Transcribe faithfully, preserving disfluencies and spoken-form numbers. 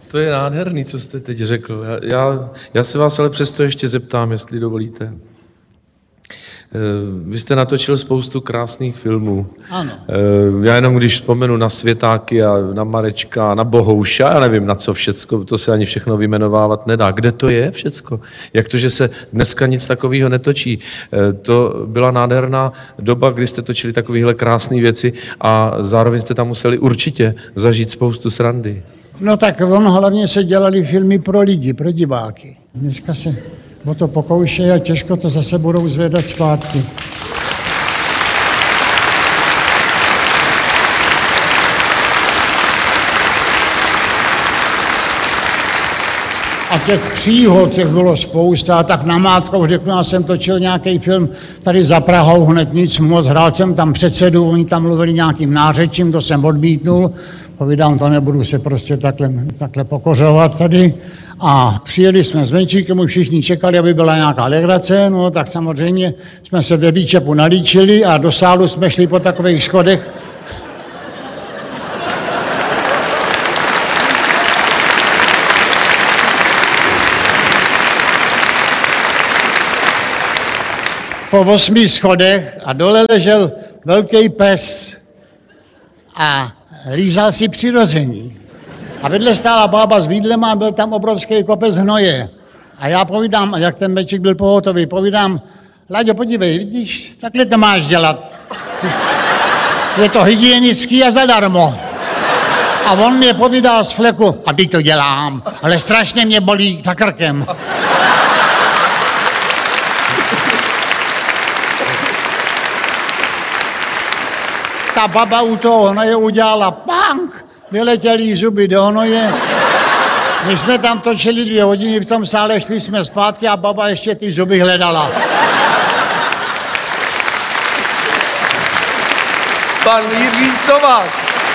To je nádherný, co jste teď řekl. Já, já, já se vás ale přesto ještě zeptám, jestli dovolíte. Vy jste natočil spoustu krásných filmů. Ano. Já jenom když vzpomenu na Světáky a na Marečka, na Bohouša, já nevím na co všecko, to se ani všechno vyjmenovávat nedá. Kde to je všecko? Jak to, že se dneska nic takového netočí? To byla nádherná doba, kdy jste točili takovéhle krásné věci a zároveň jste tam museli určitě zažít spoustu srandy. No tak on hlavně se dělali filmy pro lidi, pro diváky. Dneska se o to pokoušejí a těžko to zase budou zvedat zpátky. A těch příhod, těch bylo spousta, tak namátkou řeknu, já jsem točil nějaký film tady za Prahou, hned nic moc, hrál jsem tam předsedu, oni tam mluvili nějakým nářečím, to jsem odmítnul, povídám, to nebudu se prostě takhle, takhle pokořovat tady. A přijeli jsme s Menšíkem, už všichni čekali, aby byla nějaká legrace, no tak samozřejmě jsme se ve výčepu nalíčili a do sálu jsme šli po takových schodech. Po osmi schodech a dole ležel velký pes a lízal si přirození. A vedle stála bába s vídlem a byl tam obrovský kopec hnoje. A já povídám, jak ten Mečík byl pohotový, povídám, Láďo, podívej, vidíš, takhle to máš dělat. Je to hygienický a zadarmo. A on mě povídal z fleku, a teď to dělám, ale strašně mě bolí za krkem. Ta baba u toho hnoje udělala pang, vyletěly zuby do hnoje. My jsme tam točili dvě hodiny v tom sále, šli jsme zpátky a baba ještě ty zuby hledala. Pan Jiří Sovák.